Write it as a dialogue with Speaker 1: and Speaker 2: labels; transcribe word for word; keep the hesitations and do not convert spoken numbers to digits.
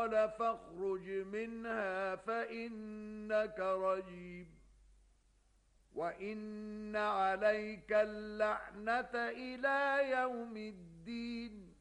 Speaker 1: قال فاخرج منها فإنك رجيم وإن عليك اللعنة إلى يوم الدين